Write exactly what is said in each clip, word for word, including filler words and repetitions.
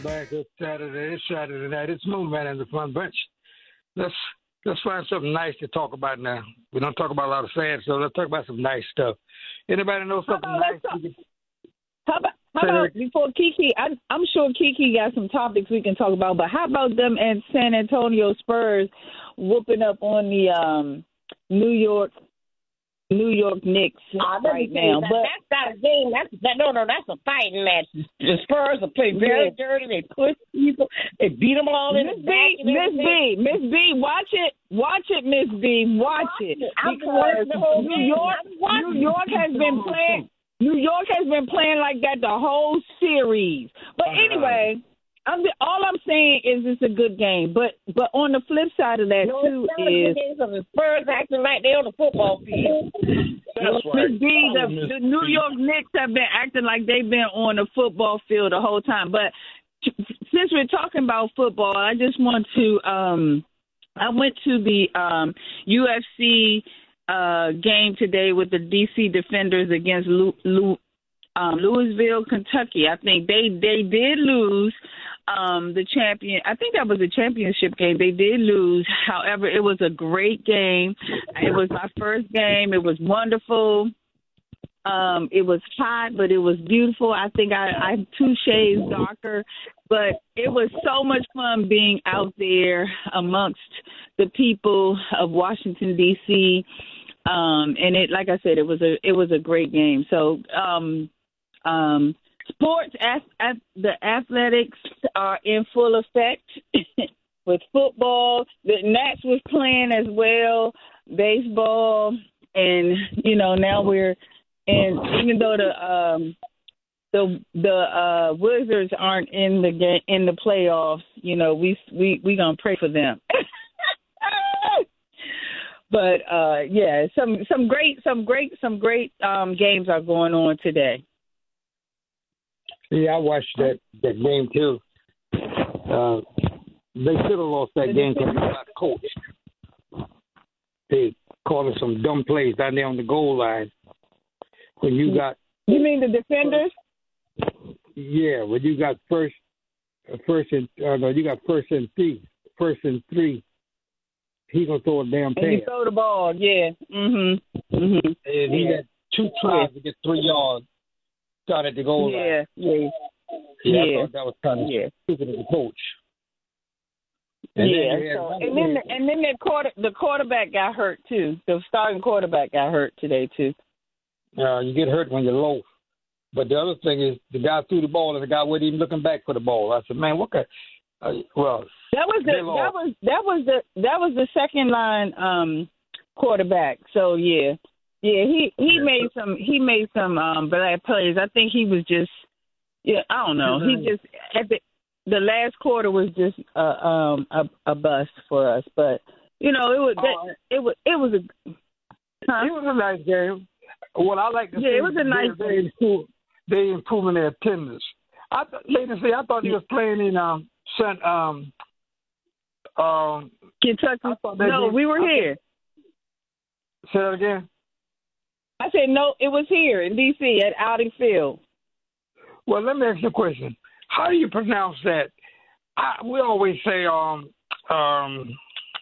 Back it's Saturday. It's Saturday night. It's Moon Man and the Fun Bunch. Let's let's find something nice to talk about now. We don't talk about a lot of sad stuff. Let's talk about some nice stuff. Anybody know How something about, nice? let's talk, we can- how about, how about before Kiki, I, I'm sure Kiki got some topics we can talk about, but how about them and San Antonio Spurs whooping up on the um, New York New York Knicks Uh, let right me tell you, now? that, But that's not a game. That's that. No, no, that's a fighting match. The Spurs are playing very Yeah. dirty. They push people. They beat them all in Miss the B, back. and Miss everything. B, Miss B, watch it, watch it, Miss B, watch it, I'm because watching the whole New game. York, I'm watching. New York has been playing, New York has been playing like that the whole series. But anyway, I'm all I'm saying is it's a good game. But but on the flip side of that No, too it's not a is good game because the Spurs acting like they're on the football field. That's right. Miss B, the, Oh, Miss the New B. York Knicks have been acting like they've been on the football field the whole time. But t- since we're talking about football, I just want to um, I went to the um, U F C uh, game today with the D C Defenders against Lu- Lu- um, Louisville, Kentucky. I think they they did lose. Um, the champion, I think that was a championship game. They did lose. However, it was a great game. It was my first game. It was wonderful. Um, it was hot, but it was beautiful. I think I, I'm two shades darker, but it was so much fun being out there amongst the people of Washington D C. Um, and it, like I said, it was a it was a great game. So, um, um, sports, ath- ath- the athletics are in full effect with football. The Nats was playing as well, baseball, and you know now we're and even though the um, the the uh, Wizards aren't in the game in the playoffs, you know we we we gonna pray for them. But uh, yeah, some some great some great some great um, games are going on today. Yeah, I watched that, that game too. Uh, they should have lost that game because they got coached. They called some dumb plays down there on the goal line. When you got You mean the Defenders? yeah, when you got first, uh, first and uh, no, you got first and three, first and three. He gonna throw a damn pass. And you throw the ball, yeah. Mhm. Mhm. And he Yeah. had two tries to get three yards. Started to go. Yeah. Yeah. Yeah, I Yeah. thought that was kind of Yeah. stupid as a coach. And yeah. then you had So, another and then game. and then the quarter the quarterback got hurt too. The starting quarterback got hurt today too. Uh, you get hurt when you're low. But the other thing is, the guy threw the ball, and the guy wasn't even looking back for the ball. I said, man, what kind? Uh, well, That was the they that lost. was that was the that was the second line um quarterback. So yeah. Yeah, he, he Yeah. made some he made some um bad plays. I think he was just yeah, I don't know. He just at the the last quarter was just uh, um a, a bust for us. But you know, it was that, it was it was a huh? It was a nice game. What I like to Yeah, see it was a is nice they, they, improve, they improving their attendance. I th- ladies, see, I thought he was playing in um Saint um um. Kentucky. I thought they No, did- we were I here. Say that again. I said no, it was here in D C at Outing Field. Well, let me ask you a question. How do you pronounce that? I, we always say um um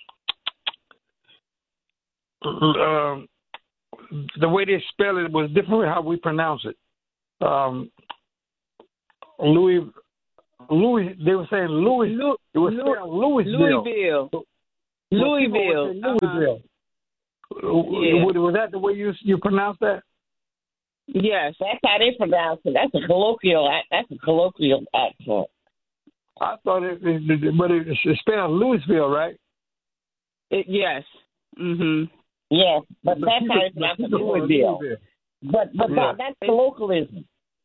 um the way they spell it was different how we pronounce it. Um, Louis, Louis, they were saying Louis. Lu- it was Lu- spelled Louisville. Louisville. But Louisville. people would say Louisville. Yeah. Was, was that the way you you pronounce that? Yes. That's how they pronounce it. That's a colloquial. ac- That's a colloquial accent. I thought it, it but it, it's spelled Louisville, right? It, yes. Mhm. Yes, but But that's people- how they but pronounce it. people call it Louisville. Louisville. But but Yeah. that, that's colloquialism.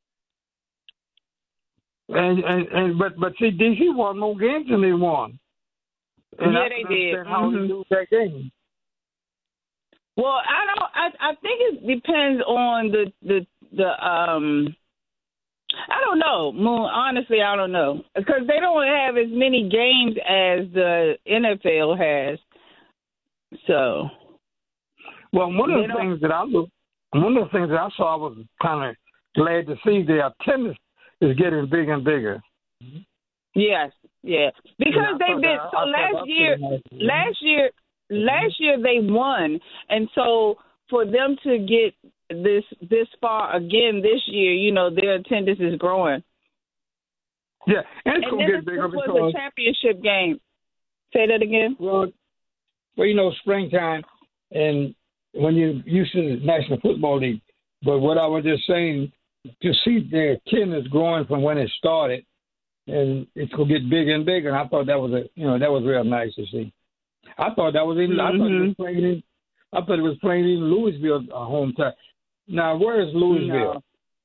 And, and and but but see, D C won more games than they won. And Yeah, I they don't did. understand How Mhm. they lose that game? Well, I don't. I I think it depends on the the the um. I don't know, Moon. Honestly, I don't know because they don't have as many games as the N F L has. So. Well, one of They the don't- things that I look, one of the things that I saw, I was kind of glad to see the attendance is getting bigger and bigger. Yes, yeah. Because Yeah, they've been that, so last year, nice. last year, last year they won, and so for them to get this this far again this year, you know, their attendance is growing. Yeah, and it's And gonna then get this bigger was because a championship game. Say that again. well, well, you know, springtime, and when you're used to the National Football League. But what I was just saying, to see their attendance growing from when it started, and it's gonna get bigger and bigger. And I thought that was a, you know, that was real nice to see. I thought that was even. Mm-hmm. I thought it was playing in. I thought it was playing in Louisville, a hometown. Now, where is Louisville? No.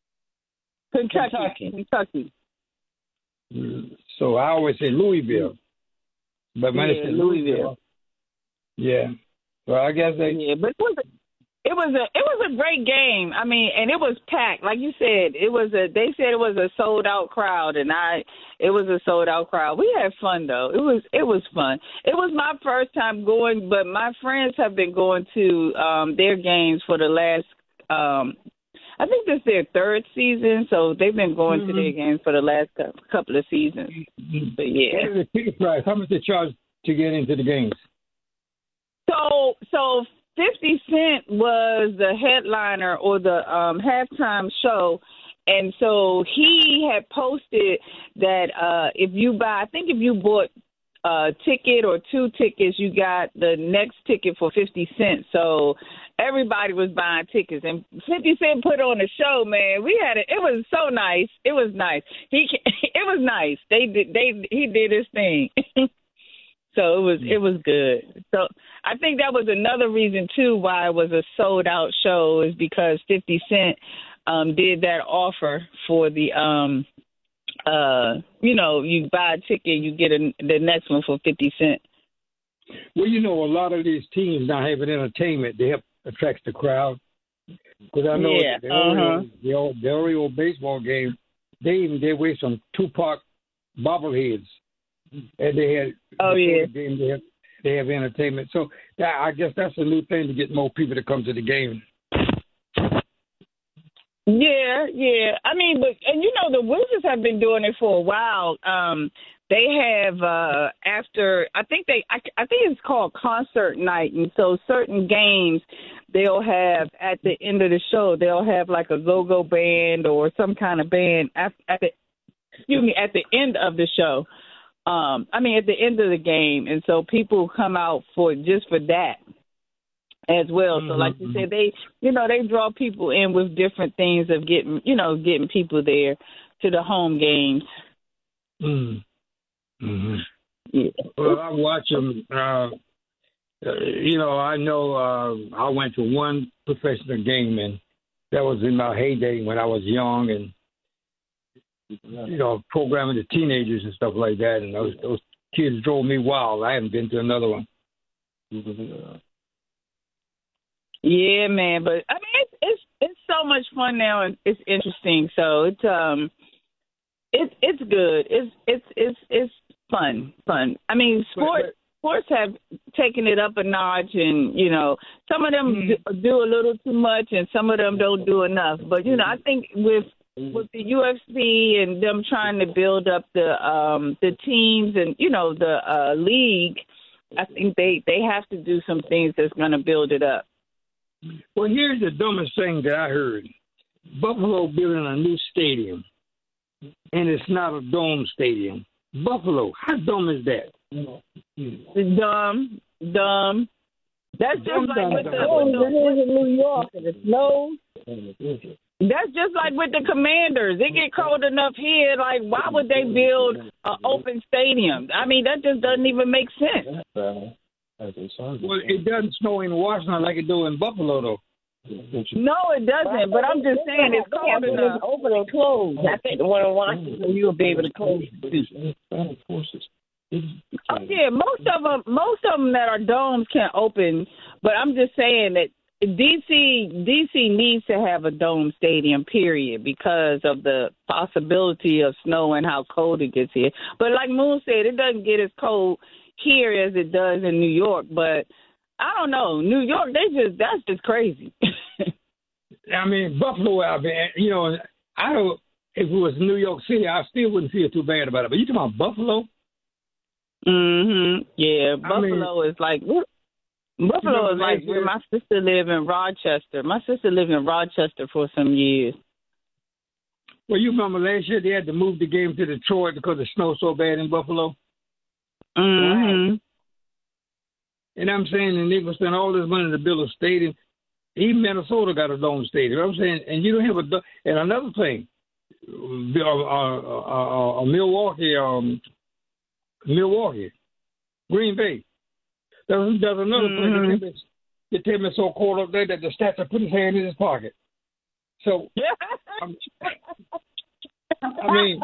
Kentucky. Kentucky. Kentucky. So I always say Louisville, but when Yeah, it's in Louisville. Louisville, yeah. Well, I guess they. Yeah, but it was a, it was a it was a great game. I mean, and it was packed, like you said. It was a they said it was a sold out crowd, and I it was a sold out crowd. We had fun though. It was it was fun. It was my first time going, but my friends have been going to um, their games for the last. Um, I think this is their third season, so they've been going mm-hmm. to their games for the last couple of seasons. But yeah, what is the ticket price? How much they charge to get into the games? So, so fifty Cent was the headliner or the um, halftime show, and so he had posted that uh, if you buy, I think if you bought a ticket or two tickets, you got the next ticket for fifty Cent. So everybody was buying tickets, and fifty Cent put on a show. Man, we had it. It was so nice. It was nice. He, it was nice. They did. They he did his thing. So it was it was good. So I think that was another reason too why it was a sold out show is because fifty Cent um, did that offer for the um uh you know you buy a ticket you get a, the next one for fifty Cent. Well, you know, a lot of these teams now having entertainment, they help attract the crowd. Because I know yeah. the, uh-huh. Oreo, the, old, the Oreo baseball game, they even did away some Tupac bobbleheads. And they had oh yeah, the game, they have they have entertainment. So that, I guess that's a new thing to get more people to come to the game. Yeah, yeah. I mean, but and you know the Wizards have been doing it for a while. Um, they have uh, after I think they I, I think it's called concert night, and so certain games they'll have at the end of the show they'll have like a go-go band or some kind of band at, at the excuse me at the end of the show. Um, I mean, at the end of the game, and so people come out for just for that as well. Mm-hmm. So, like you said, they, you know, they draw people in with different things of getting, you know, getting people there to the home games. Mm-hmm. Yeah. Well, I watch them. Uh, you know, I know uh, I went to one professional game, and that was in my heyday when I was young and. You know, programming the teenagers and stuff like that, and those those kids drove me wild. I haven't been to another one. Yeah, man, but I mean, it's it's it's so much fun now, and it's interesting. So it's um, it's it's good. It's it's it's it's fun, fun. I mean, sports sports have taken it up a notch, and you know, some of them mm-hmm. do a little too much, and some of them don't do enough. But you know, I think with with the U F C and them trying to build up the um, the teams and, you know, the uh, league, I think they, they have to do some things that's going to build it up. Well, here's the dumbest thing that I heard. Buffalo building a new stadium, and it's not a dome stadium. Buffalo, how dumb is that? Dumb, dumb. That's just dumb, like dumb, with dumb. the, with the in New York and it snows. That's just like with the Commanders. It get cold enough here. Like, why would they build an open stadium? I mean, that just doesn't even make sense. Well, it doesn't snow in Washington like it do in Buffalo, though. No, it doesn't. But I'm just saying it's cold enough. Open and close. I think the one in Washington you'll be able to close. Oh yeah, most of them, most of them that are domes can open. But I'm just saying that. D C D C needs to have a dome stadium, period, because of the possibility of snow and how cold it gets here. But like Moon said, it doesn't get as cold here as it does in New York. But I don't know, New York, they just that's just crazy. I mean, Buffalo, I mean, you know, I don't. if it was New York City, I still wouldn't feel too bad about it. But you talking about Buffalo? Mm-hmm. Yeah, I Buffalo mean, is like Buffalo is like where my sister lived in Rochester. My sister lived in Rochester for some years. Well, you remember last year they had to move the game to Detroit because it snowed so bad in Buffalo? Mm-hmm. Right. And I'm saying, and they will spend all this money to build a stadium. Even Minnesota got a dome stadium. You know what I'm saying? And you don't have a dome. And another thing, uh, uh, uh, uh, Milwaukee, um, Milwaukee, Green Bay. There's, there's another mm-hmm. thing. They tell me so cold up there that the Stats put his hand in his pocket. So, um, I mean,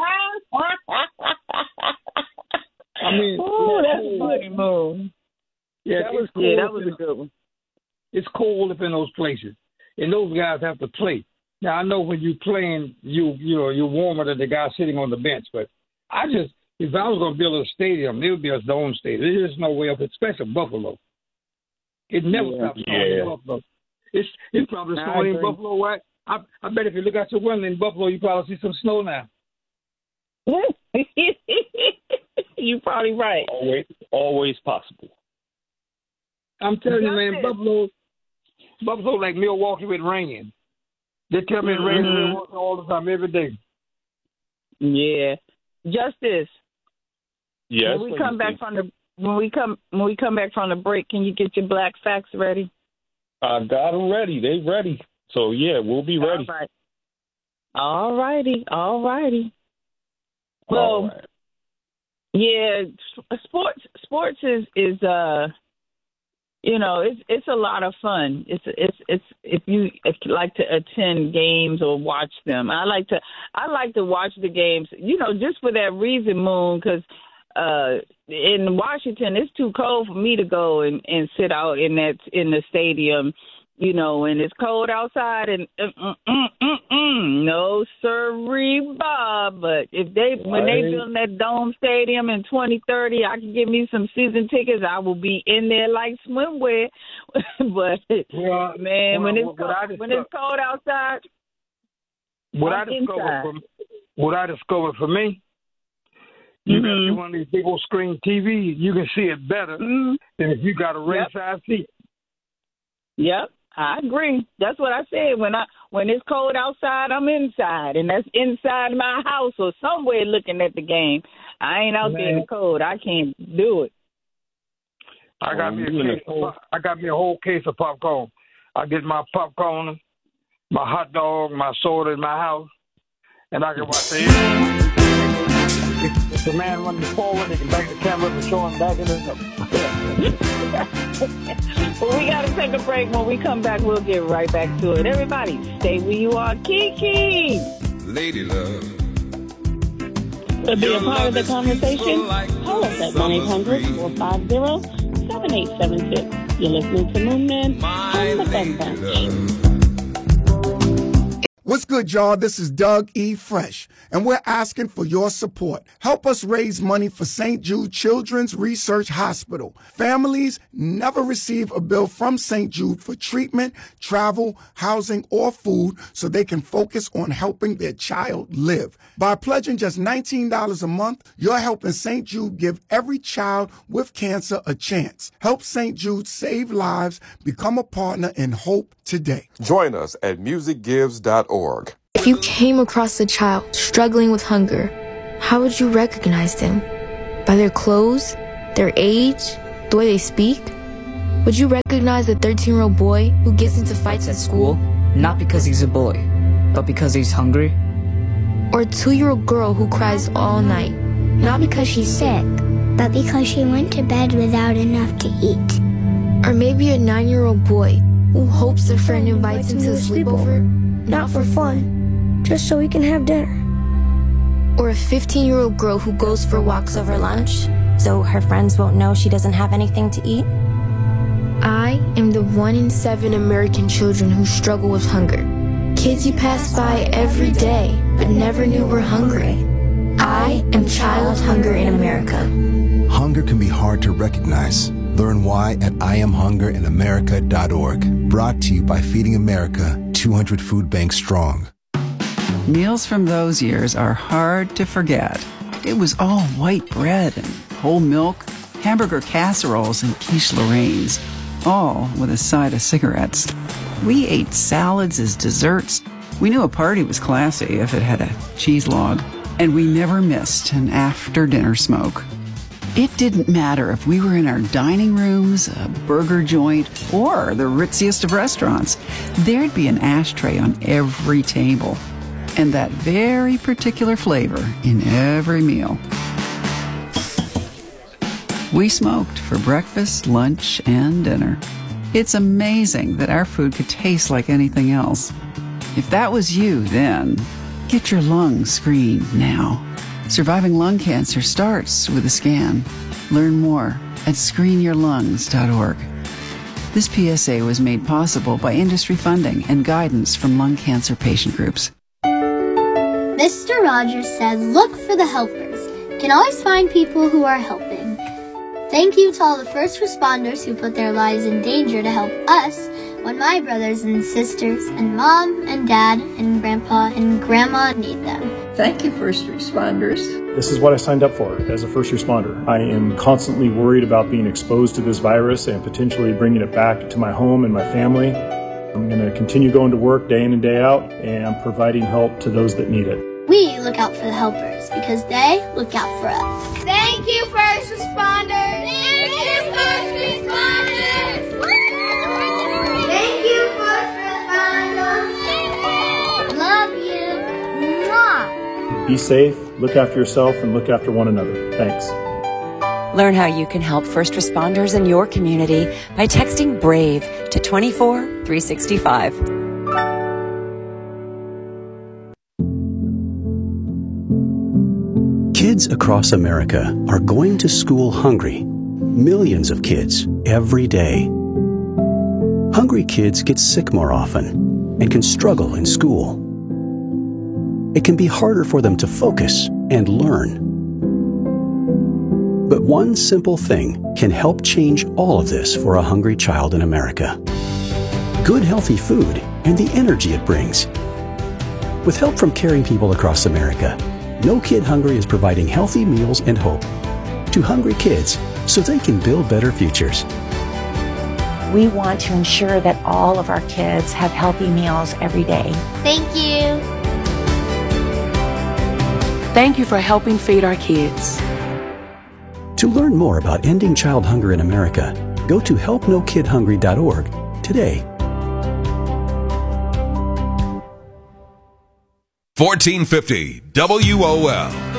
I mean, oh, that's a funny move. Yeah, that was cold. Yeah, that was a good one. It's cold up in those places, and those guys have to play. Now I know when you playing, you you know you're warmer than the guy sitting on the bench. But I just, if I was going to build a stadium, it would be a dome stadium. There's no way up, especially Buffalo. It never yeah. stops snowing yeah. in Buffalo. It's it's probably snowing in Buffalo, right? I I bet if you look out your window in Buffalo, you probably see some snow now. You're probably right. Always, always possible. I'm telling you, man, it. Buffalo, Buffalo like Milwaukee with rain. They tell me it rains in Milwaukee all the time, every day. Yeah, Justice. Yes. When we come back from the when we come when we come back from the break, can you get your black facts ready? I got them ready. They ready. So yeah, we'll be ready. All right. All righty. All righty. Well, all right. yeah, sports sports is is uh. You know, it's it's a lot of fun. It's it's it's if you if you like to attend games or watch them. I like to I like to watch the games. You know, just for that reason, Moon, because uh, in Washington it's too cold for me to go and, and sit out in that in the stadium. You know, and it's cold outside, and uh, mm, mm, mm, mm, no sirree, Bob. But if they when they build that dome stadium in twenty thirty, I can give me some season tickets. I will be in there like swimwear. But well, man, well, when it's what cold, I when it's cold outside, what I'm I discovered inside. for what I discovered for me, you Mm-hmm. got one of these big old screen T Vs. You can see it better Mm-hmm. than if you got a ringside Yep. seat. Yep. I agree. That's what I said. When I when it's cold outside, I'm inside, and that's inside my house or somewhere looking at the game. I ain't out Man. there in the cold. I can't do it. I got Um, me a you in the case of, pop- I got me a whole case of popcorn. I get my popcorn, my hot dog, my soda in my house, and I can watch the end. If, if the man running forward, they can back the camera up and show him back in it. Well, we got to take a break. When we come back, we'll get right back to it. Everybody, stay where you are. Kiki! Lady love. To be a part of the conversation, call us at one eight hundred four five zero seven eight seven six. You're listening to Moonman on the Fun Bunch. What's good, y'all? This is Doug E. Fresh, and we're asking for your support. Help us raise money for Saint Jude Children's Research Hospital. Families never receive a bill from Saint Jude for treatment, travel, housing, or food so they can focus on helping their child live. By pledging just nineteen dollars a month, you're helping Saint Jude give every child with cancer a chance. Help Saint Jude save lives. Become a partner in hope today. Join us at music gives dot org. If you came across a child struggling with hunger, how would you recognize them? By their clothes, their age, the way they speak? Would you recognize a thirteen-year-old boy who gets into fights at school? Not because he's a boy, but because he's hungry? Or a two-year-old girl who cries all night? Not because she's sick, but because she went to bed without enough to eat. Or maybe a nine-year-old boy who hopes a friend invites him to a sleepover? Not for fun, just so we can have dinner. Or a fifteen-year-old girl who goes for walks over lunch, so her friends won't know she doesn't have anything to eat? I am the one in seven American children who struggle with hunger. Kids you pass by every day, but never knew were hungry. I am Child Hunger in America. Hunger can be hard to recognize. Learn why at I am hunger in america dot org. Brought to you by Feeding America, two hundred Food Banks Strong. Meals from those years are hard to forget. It was all white bread and whole milk, hamburger casseroles and quiche Lorraines, all with a side of cigarettes. We ate salads as desserts. We knew a party was classy if it had a cheese log, and we never missed an after-dinner smoke. It didn't matter if we were in our dining rooms, a burger joint, or the ritziest of restaurants. There'd be an ashtray on every table, and that very particular flavor in every meal. We smoked for breakfast, lunch, and dinner. It's amazing that our food could taste like anything else. If that was you then, get your lungs screened now. Surviving lung cancer starts with a scan. Learn more at screen your lungs dot org. This P S A was made possible by industry funding and guidance from lung cancer patient groups. Mister Rogers said, look for the helpers. You can always find people who are helping. Thank you to all the first responders who put their lives in danger to help us when my brothers and sisters and mom and dad and grandpa and grandma need them. Thank you, first responders. This is what I signed up for as a first responder. I am constantly worried about being exposed to this virus and potentially bringing it back to my home and my family. I'm going to continue going to work day in and day out and providing help to those that need it. We look out for the helpers because they look out for us. Thank you, first responders. Thank you, first responders. Thank you, first responders. Love you. Mwah. Be safe, look after yourself, and look after one another. Thanks. Learn how you can help first responders in your community by texting BRAVE to two four three six five. Kids across America are going to school hungry. Millions of kids every day. Hungry kids get sick more often and can struggle in school. It can be harder for them to focus and learn. But one simple thing can help change all of this for a hungry child in America. Good, healthy food and the energy it brings. With help from caring people across America, No Kid Hungry is providing healthy meals and hope to hungry kids so they can build better futures. We want to ensure that all of our kids have healthy meals every day. Thank you. Thank you for helping feed our kids. To learn more about ending child hunger in America, go to help no kid hungry dot org today. fourteen fifty W O L